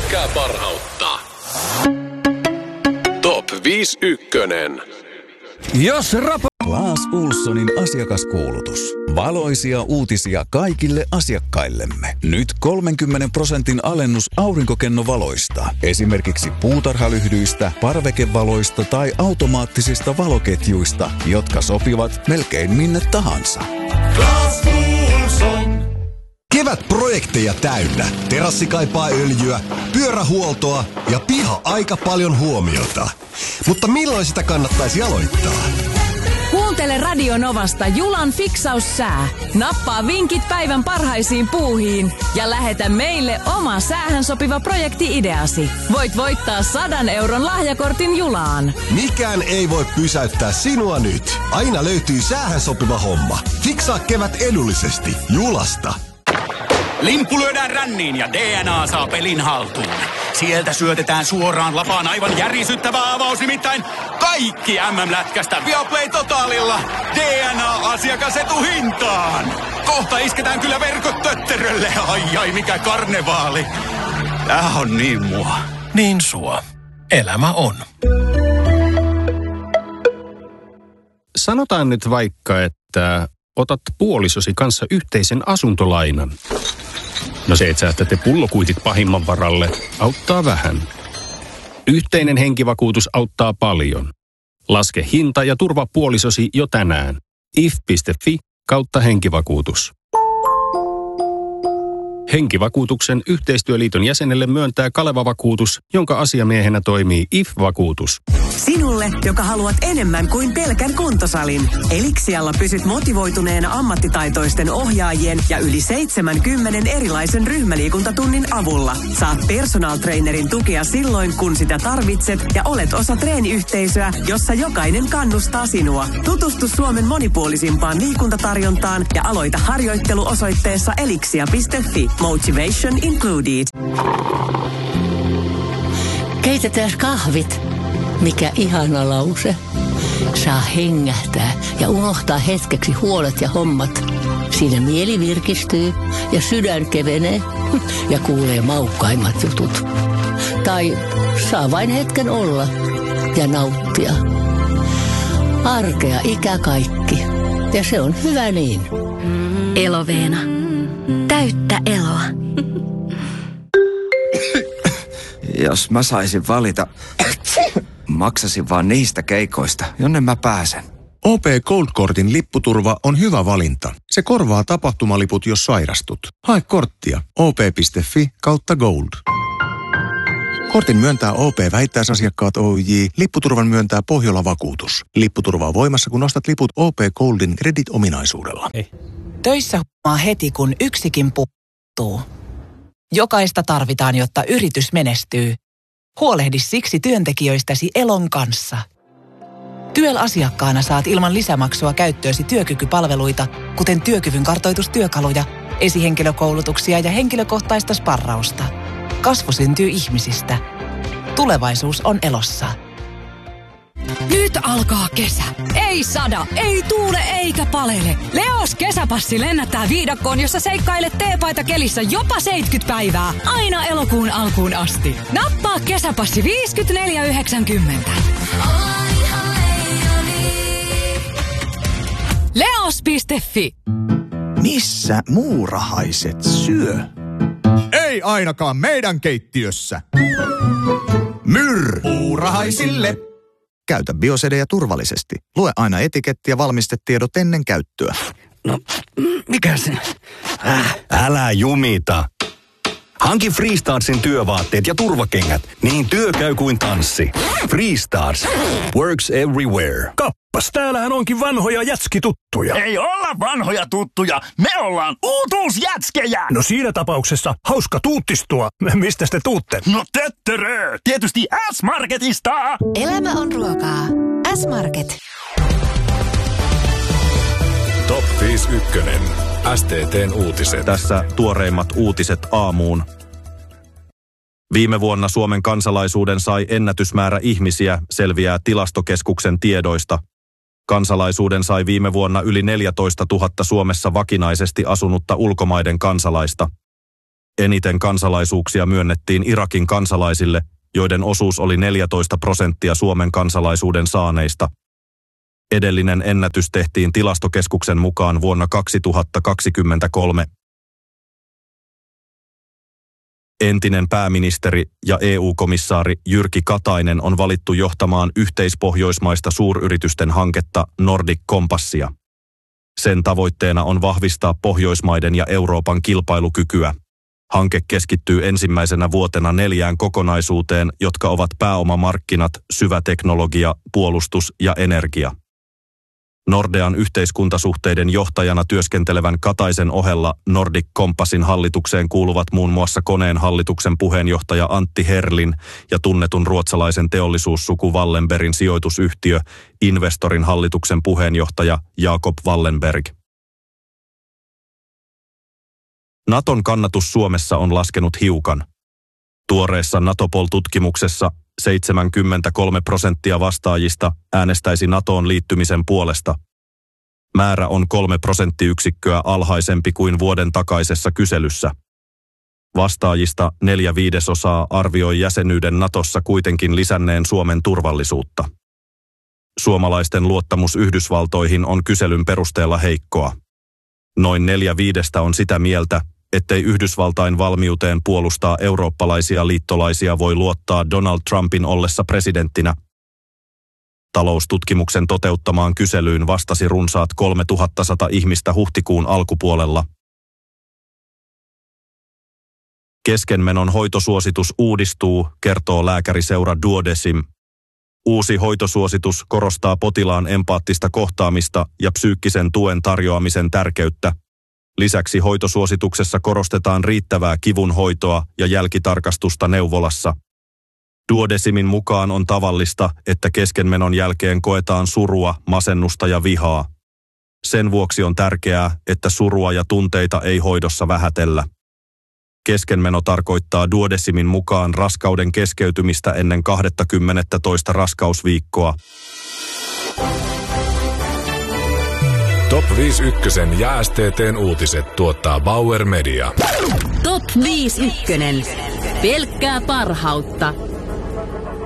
pelkkää parhautta. Top 51. Jos Clas Ohlsonin asiakaskuulutus. Valoisia uutisia kaikille asiakkaillemme. Nyt 30% alennus aurinkokennovaloista. Esimerkiksi puutarhalyhdyistä, parvekevaloista tai automaattisista valoketjuista, jotka sopivat melkein minne tahansa. Clas Ohlson. Kevätprojekteja täynnä. Terassi kaipaa öljyä, pyörähuoltoa ja piha aika paljon huomiota. Mutta milloin sitä kannattaisi aloittaa? Kuuntele Radio Novasta Julan fiksaussää. Nappaa vinkit päivän parhaisiin puuhiin ja lähetä meille oma säähän sopiva projekti-ideasi. Voit voittaa 100 € lahjakortin Julaan. Mikään ei voi pysäyttää sinua nyt. Aina löytyy säähän sopiva homma. Fiksaa kevät edullisesti Julasta. Limppu lyödään ränniin ja DNA saa pelin haltuun. Sieltä syötetään suoraan lapaan aivan järisyttävä avaus, nimittäin kaikki MM-lätkästä Viaplay Totalilla DNA-asiakasetuhintaan. Kohta isketään kyllä verkot tötterölle. Ai mikä karnevaali. Tää on niin mua. Niin sua. Elämä on. Sanotaan nyt vaikka, että otat puolisosi kanssa yhteisen asuntolainan. No se, että säästätte pullokuitit pahimman varalle, auttaa vähän. Yhteinen henkivakuutus auttaa paljon. Laske hinta ja turva puolisosi jo tänään. if.fi/henkivakuutus. Henkivakuutuksen yhteistyöliiton jäsenelle myöntää Kaleva-vakuutus, jonka asiamiehenä toimii IF-vakuutus. Sinulle, joka haluat enemmän kuin pelkän kuntosalin. Elixialla pysyt motivoituneena ammattitaitoisten ohjaajien ja yli 70 erilaisen ryhmäliikuntatunnin avulla. Saat personal trainerin tukea silloin, kun sitä tarvitset ja olet osa treeniyhteisöä, jossa jokainen kannustaa sinua. Tutustu Suomen monipuolisimpaan liikuntatarjontaan ja aloita harjoittelu osoitteessa elixia.fi. Motivation included. Keitetään kahvit. Mikä ihana lause. Saa hengähtää ja unohtaa hetkeksi huolet ja hommat. Siinä mieli virkistyy ja sydän kevenee ja kuulee maukkaimmat jutut. Tai saa vain hetken olla ja nauttia. Arkea ikä kaikki. Ja se on hyvä niin. Eloveena. Täyttä eloa. Jos mä saisin valita, maksasin vaan niistä keikoista, jonne mä pääsen. OP Gold-kortin lipputurva on hyvä valinta. Se korvaa tapahtumaliput, jos sairastut. Hae korttia op.fi/gold. Kortin myöntää OP-vähittäisasiakkaat Oyj. Lipputurvan myöntää Pohjola-vakuutus. Lipputurva on voimassa, kun ostat liput OP Goldin Credit-ominaisuudella. Töissä huomaa heti, kun yksikin puuttuu. Jokaista tarvitaan, jotta yritys menestyy. Huolehdi siksi työntekijöistäsi Elon kanssa. TYEL-asiakkaana saat ilman lisämaksua käyttöösi työkykypalveluita, kuten työkyvyn kartoitustyökaluja, esihenkilökoulutuksia ja henkilökohtaista sparrausta. Kasvu syntyy ihmisistä. Tulevaisuus on Elossa. Nyt alkaa kesä. Ei sada, ei tuule eikä palele. Leos kesäpassi lennättää viidakkoon, jossa seikkailet teepaita kelissä jopa 70 päivää. Aina elokuun alkuun asti. Nappaa kesäpassi 54,90. Leos.fi. Missä muurahaiset syö? Ei ainakaan meidän keittiössä. Muurahaisille. Käytä biosedejä turvallisesti. Lue aina etiketti ja valmistetiedot ennen käyttöä. No, mikä se? Älä jumita. Hanki Freestarsin työvaatteet ja turvakengät, niin työ käy kuin tanssi. Freestars. Works everywhere. Kappas, täällähän onkin vanhoja jätskituttuja. Ei olla vanhoja tuttuja, me ollaan uutuusjätskejä. No siinä tapauksessa hauska tuuttistua. Mistä te tuutte? No töttörö, tietysti S-Marketista. Elämä on ruokaa. S-Market. Top 51. STT:n uutiset. Tässä tuoreimmat uutiset aamuun. Viime vuonna Suomen kansalaisuuden sai ennätysmäärä ihmisiä, selviää Tilastokeskuksen tiedoista. Kansalaisuuden sai viime vuonna yli 14 000 Suomessa vakinaisesti asunutta ulkomaiden kansalaista. Eniten kansalaisuuksia myönnettiin Irakin kansalaisille, joiden osuus oli 14% Suomen kansalaisuuden saaneista. Edellinen ennätys tehtiin Tilastokeskuksen mukaan vuonna 2023. Entinen pääministeri ja EU-komissaari Jyrki Katainen on valittu johtamaan yhteispohjoismaista suuryritysten hanketta Nordic Compassia. Sen tavoitteena on vahvistaa Pohjoismaiden ja Euroopan kilpailukykyä. Hanke keskittyy ensimmäisenä vuotena 4 kokonaisuuteen, jotka ovat pääomamarkkinat, syvä teknologia, puolustus ja energia. Nordean yhteiskuntasuhteiden johtajana työskentelevän Kataisen ohella Nordic Compassin hallitukseen kuuluvat muun muassa Koneen hallituksen puheenjohtaja Antti Herlin ja tunnetun ruotsalaisen teollisuussuku Wallenbergin sijoitusyhtiö Investorin hallituksen puheenjohtaja Jakob Wallenberg. Naton kannatus Suomessa on laskenut hiukan. Tuoreessa Natopol-tutkimuksessa 73% vastaajista äänestäisi NATOon liittymisen puolesta. Määrä on 3 prosenttiyksikköä alhaisempi kuin vuoden takaisessa kyselyssä. Vastaajista 4/5 arvioi jäsenyyden NATOssa kuitenkin lisänneen Suomen turvallisuutta. Suomalaisten luottamus Yhdysvaltoihin on kyselyn perusteella heikkoa. Noin 4/5 on sitä mieltä, ettei Yhdysvaltain valmiuteen puolustaa eurooppalaisia liittolaisia voi luottaa Donald Trumpin ollessa presidenttinä. Taloustutkimuksen toteuttamaan kyselyyn vastasi runsaat 3100 ihmistä huhtikuun alkupuolella. Keskenmenon hoitosuositus uudistuu, kertoo lääkäriseura Duodecim. Uusi hoitosuositus korostaa potilaan empaattista kohtaamista ja psyykkisen tuen tarjoamisen tärkeyttä. Lisäksi hoitosuosituksessa korostetaan riittävää kivun hoitoa ja jälkitarkastusta neuvolassa. Duodecimin mukaan on tavallista, että keskenmenon jälkeen koetaan surua, masennusta ja vihaa. Sen vuoksi on tärkeää, että surua ja tunteita ei hoidossa vähätellä. Keskenmeno tarkoittaa Duodecimin mukaan raskauden keskeytymistä ennen 20. raskausviikkoa. Top 5 Ykkösen ja STT:n uutiset tuottaa Bauer Media. Top 5 Ykkönen. Pelkkää parhautta.